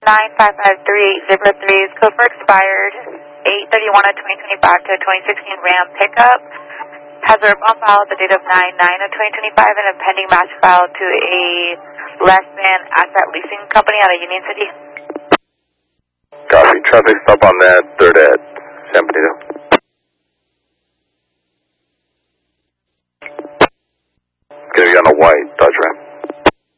9553803's code for expired 8/31 of 2025 to a 2016 Ram pickup. Has a rip on file at the date of 9/9 of 2025 and a pending match file to a less than asset leasing company out of Union City. Copy. Traffic stop on that 3rd at San Benito.